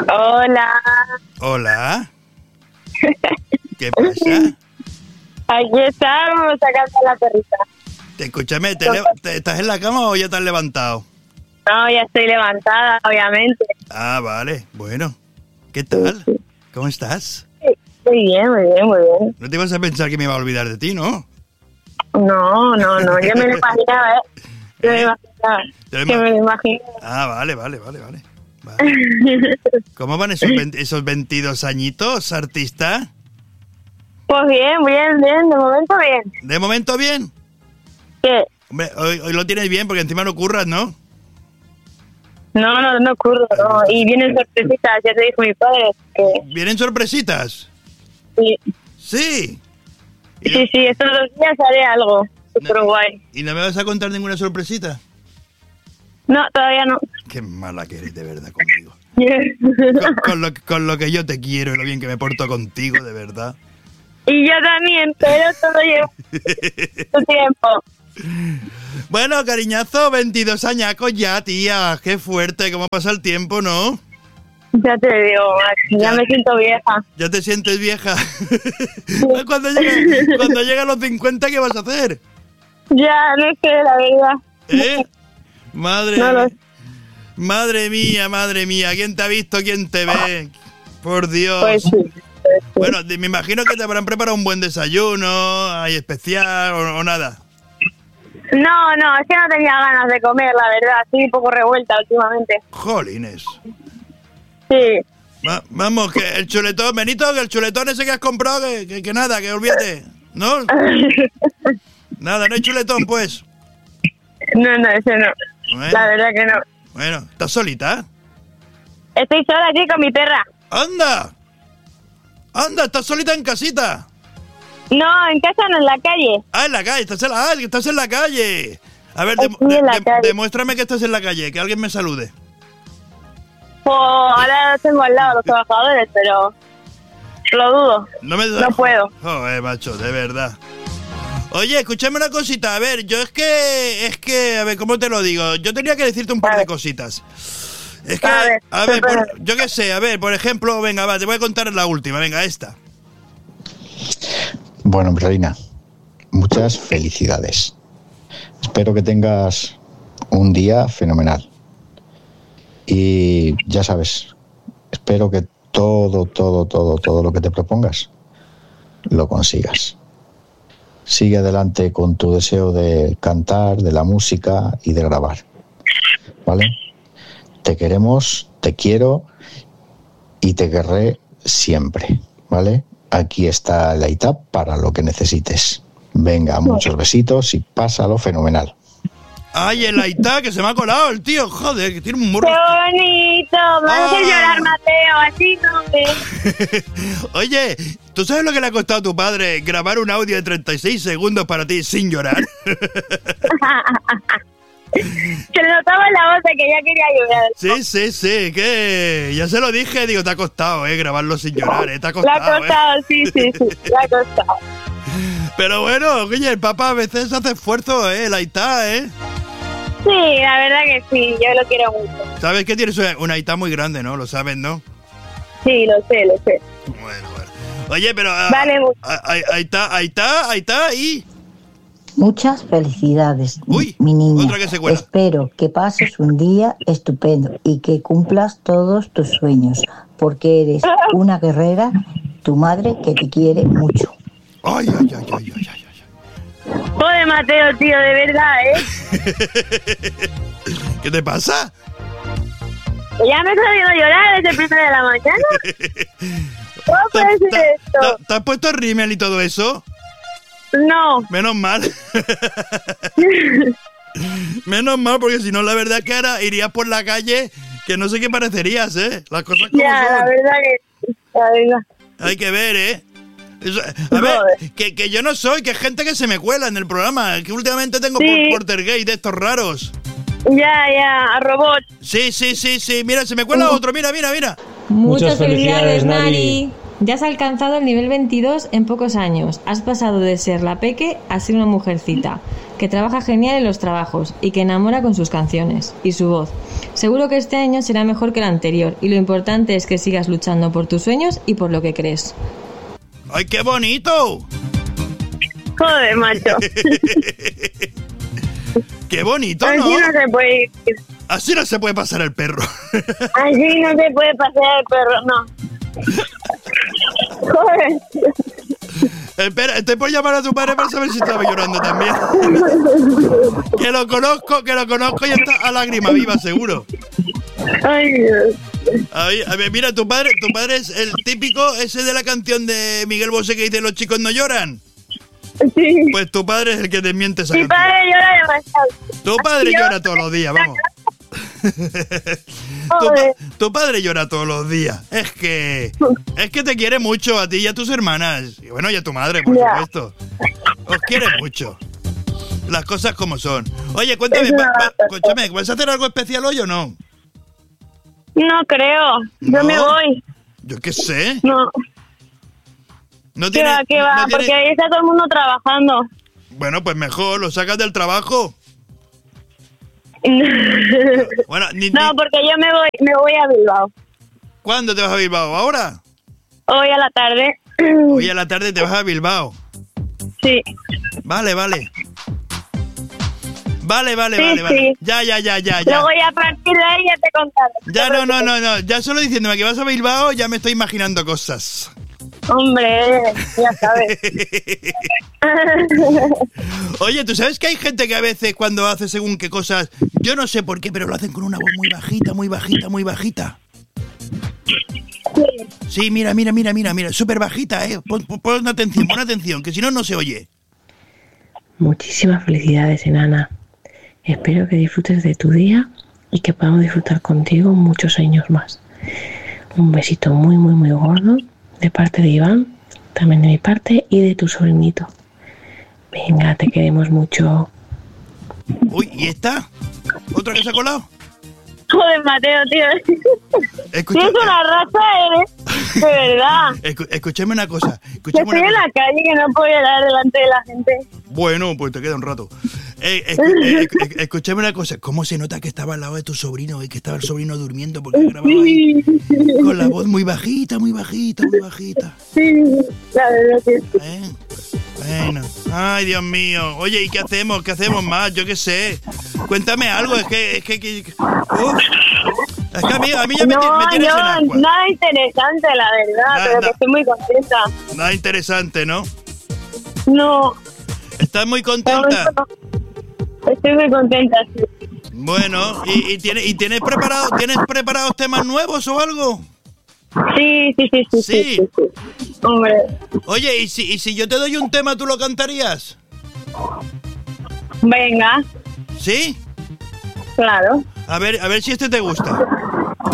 Hola. Hola. ¿Qué pasa? Aquí estamos sacando a la perrita. Escúchame, ¿estás en la cama o ya te has levantado? No, ya estoy levantada, obviamente. Ah, vale. Bueno. ¿Qué tal? ¿Cómo estás? Muy bien, muy bien, muy bien. No te ibas a pensar que me iba a olvidar de ti, ¿no? No, yo me lo imaginaba, ¿eh? Yo me imaginaba. Que me lo imaginaba. Ah, vale. ¿Cómo van esos 22 añitos, artista? Pues bien, de momento bien. ¿De momento bien? ¿Qué? Hombre, hoy lo tienes bien porque encima no curras, ¿no? No ocurre, no. Y vienen sorpresitas, ya te dijo mi padre. Que... ¿Vienen sorpresitas? Sí. ¿Sí? Sí, estos 2 días haré algo súper guay. ¿Y no me vas a contar ninguna sorpresita? No, todavía no. Qué mala que eres de verdad conmigo. con lo que yo te quiero y lo bien que me porto contigo, de verdad. Y yo también, pero todo lleva su tiempo. Bueno, cariñazo, 22 añacos ya, tía. Qué fuerte, cómo pasa el tiempo, ¿no? Ya te digo, Max, ya me siento vieja. ¿Ya te sientes vieja? Cuando llegue a los 50, ¿qué vas a hacer? Ya, no sé, la verdad. ¿Eh? Madre no mía. Madre mía. ¿Quién te ha visto? ¿Quién te ve? Por Dios. Pues sí. Bueno, me imagino que te habrán preparado un buen desayuno, hay especial o nada. No, es que no tenía ganas de comer, la verdad. Estoy un poco revuelta últimamente. Jolines. Sí. Vamos, que el chuletón, Benito, que el chuletón ese que has comprado, que nada, que olvídate. ¿No? Nada, no hay chuletón, pues. No, ese no. Bueno, la verdad que no. Bueno, ¿estás solita? Estoy sola aquí con mi perra. ¡Anda! ¿Estás solita en casita? No, en casa no, en la calle. Ah, en la calle, estás en la calle. A ver, demuéstrame que estás en la calle, que alguien me salude. Pues ahora los tengo al lado, los trabajadores, pero lo dudo. No puedo. Joder, macho, de verdad. Oye, escúchame una cosita, a ver, yo es que, a ver, ¿cómo te lo digo? Yo tenía que decirte un par de cositas. Es que, a ver, yo qué sé, a ver, por ejemplo, venga, va, te voy a contar la última, venga, esta. Bueno, Brolina, muchas felicidades. Espero que tengas un día fenomenal. Y ya sabes, espero que todo lo que te propongas lo consigas. Sigue adelante con tu deseo de cantar, de la música y de grabar. ¿Vale? Te queremos, te quiero y te querré siempre. ¿Vale? Aquí está la ITAP para lo que necesites. Venga, muchos besitos y pásalo fenomenal. Ay, el Aitá, que se me ha colado el tío, joder, que tiene un morro. ¡Qué bonito! Me hace llorar, Mateo, así no me... Oye, ¿tú sabes lo que le ha costado a tu padre grabar un audio de 36 segundos para ti sin llorar? Se le notaba en la voz de que ya quería llorar. Sí, que ya se lo dije, digo, te ha costado, grabarlo sin llorar, te ha costado. Le ha costado, sí, le ha costado. Pero bueno, oye, el papá a veces hace esfuerzo, el Aitá, Sí, la verdad que sí, yo lo quiero mucho. ¿Sabes que tienes una Aitá muy grande, no? Lo sabes, ¿no? Sí, lo sé. Bueno. Oye, pero... Vale, Aitá y... Muchas felicidades, mi niña. Otra que se cuela. Espero que pases un día estupendo y que cumplas todos tus sueños, porque eres una guerrera, tu madre que te quiere mucho. Ay. Joder, Mateo, tío, de verdad, ¿Qué te pasa? Ya me estoy viendo llorar desde el 1 de la mañana. ¿Cómo puede ser esto? ¿Te has puesto rímel y todo eso? No. Menos mal. Menos mal, porque si no, la verdad que ahora irías por la calle que no sé qué parecerías, Las cosas como ya, son. la verdad. Hay que ver, A ver, que yo no soy, que hay gente que se me cuela en el programa, que últimamente tengo portergate de estos raros. Ya, a robot. Sí, mira, se me cuela otro, mira. Muchas felicidades, Nari. Ya has alcanzado el nivel 22 en pocos años. Has pasado de ser la peque a ser una mujercita, que trabaja genial en los trabajos y que enamora con sus canciones y su voz. Seguro que este año será mejor que el anterior y lo importante es que sigas luchando por tus sueños y por lo que crees. ¡Ay, qué bonito! Joder, macho. ¡Qué bonito, Así ¿no? no se puede ir. Así no se puede pasar el perro. Así no se puede pasar el perro, no. Joder. Espera, estoy por llamar a tu padre para saber si estaba llorando también. Que lo conozco y está a lágrima viva, seguro. Ay, Dios. A ver, mira, tu padre es el típico ese de la canción de Miguel Bosé que dice los chicos no lloran. Sí. Pues tu padre es el que desmiente esa Mi canción. padre llora demasiado. Tu padre llora todos los días, vamos. Tu padre llora todos los días. Es que te quiere mucho a ti y a tus hermanas. Y bueno, y a tu madre, por supuesto. Os quiere mucho. Las cosas como son. Oye, cuéntame, escúchame, ¿vas a hacer algo especial hoy o no? No creo. Yo me voy. Yo qué sé. No. No ¿Qué va? no Porque ahí está todo el mundo trabajando. Bueno, pues mejor, lo sacas del trabajo. Bueno, no, porque yo me voy a Bilbao. ¿Cuándo te vas a Bilbao? ¿Ahora? Hoy a la tarde. Hoy a la tarde te vas a Bilbao. Sí. Vale. Sí. Ya. Luego ya a partir de ahí ya te contaré. Ya no. Ya solo diciéndome que vas a Bilbao ya me estoy imaginando cosas. Hombre, ya sabes. Oye, ¿tú sabes que hay gente que a veces cuando hace según qué cosas, yo no sé por qué, pero lo hacen con una voz muy bajita? Sí, mira, súper bajita, pon atención, que si no, no se oye. Muchísimas felicidades, enana. Espero que disfrutes de tu día y que podamos disfrutar contigo muchos años más. Un besito muy, muy, muy gordo de parte de Iván, también de mi parte y de tu sobrinito. Venga, te queremos mucho. Uy, ¿y esta? ¿Otra que se ha colado? Joder, Mateo, tío. Tienes una raza, eres. De verdad. Escúchame una cosa. Estoy en la calle que no puedo llegar delante de la gente. Bueno, pues te queda un rato. Escúchame una cosa. ¿Cómo se nota que estaba al lado de tu sobrino y que estaba el sobrino durmiendo porque grababa ahí con la voz muy bajita? Sí, la verdad que sí. Bueno. Ay, Dios mío. Oye, ¿y qué hacemos? ¿Qué hacemos más? Yo qué sé. Cuéntame algo. Es que a mí ya me tienes en agua. Nada interesante, la verdad, pero que estoy muy contenta. Nada interesante, ¿no? No. ¿Estás muy contenta? Estoy muy contenta, sí. Bueno, ¿y tienes preparados temas nuevos o algo? Sí. Hombre. Oye, ¿y si yo te doy un tema, tú lo cantarías? Venga. ¿Sí? Claro. A ver si este te gusta.